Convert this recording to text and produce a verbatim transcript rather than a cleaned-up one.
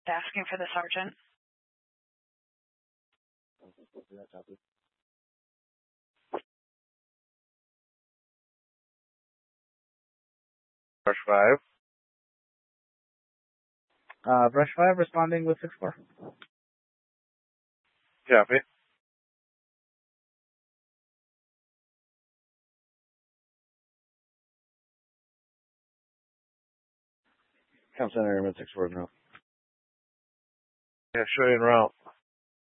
Asking for the sergeant. Brush five. Uh, Brush five responding with six four. Copy. Come center, six four now. Yeah, show you en route.